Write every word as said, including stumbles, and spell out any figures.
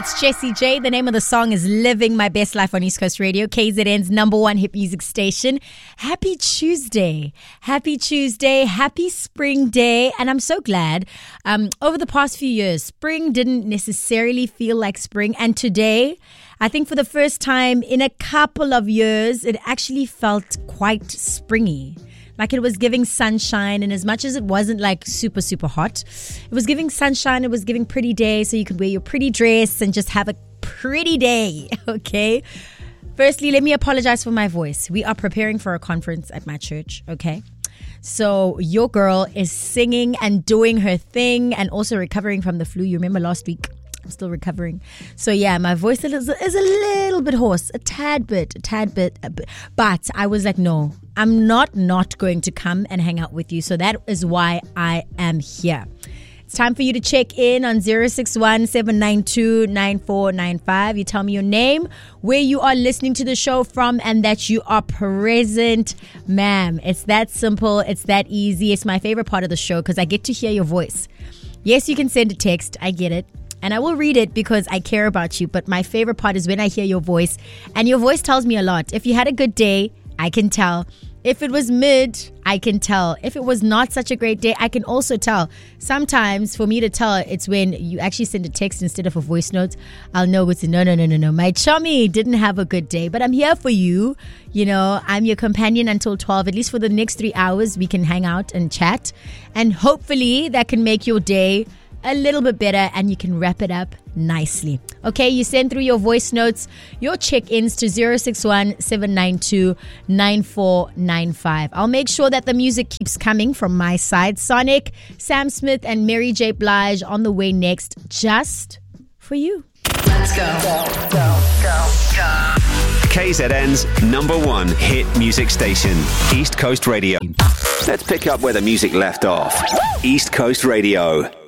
It's Jessie J. The name of the song is Living My Best Life on East Coast Radio, K Z N's number one hit music station. Happy Tuesday. Happy Tuesday. Happy spring day. And I'm so glad. Um, over the past few years, spring didn't necessarily feel like spring. And today, I think for the first time in a couple of years, it actually felt quite springy. Like it was giving sunshine, and as much as it wasn't like super, super hot, it was giving sunshine, it was giving pretty day, so you could wear your pretty dress and just have a pretty day, okay? Firstly, let me apologize for my voice. We are preparing for a conference at my church, okay? So your girl is singing and doing her thing and also recovering from the flu. You remember last week? I'm still recovering. So yeah, my voice is a, is a little bit hoarse, a tad bit, a tad bit, a bit. But I was like, no, I'm not not going to come and hang out with you. So that is why I am here. It's time for you to check in on zero six one, seven nine two, nine four nine five. You tell me your name, where you are listening to the show from, and that you are present, ma'am. It's that simple. It's that easy. It's my favorite part of the show because I get to hear your voice. Yes, you can send a text. I get it. And I will read it because I care about you. But my favorite part is when I hear your voice. And your voice tells me a lot. If you had a good day, I can tell. If it was mid, I can tell. If it was not such a great day, I can also tell. Sometimes for me to tell, it's when you actually send a text instead of a voice note. I'll know it's a no, no, no, no, no. My chummy didn't have a good day, but I'm here for you. You know, I'm your companion until twelve. At least for the next three hours, we can hang out and chat. And hopefully that can make your day a little bit better and you can wrap it up nicely. Okay, you send through your voice notes, your check-ins to zero six one, seven nine two, nine four nine five. I'll make sure that the music keeps coming from my side. Sonic, Sam Smith and Mary J. Blige on the way next, just for you. Let's go. Go, go, go, go. K Z N's number one hit music station, East Coast Radio. Let's pick up where the music left off. East Coast Radio.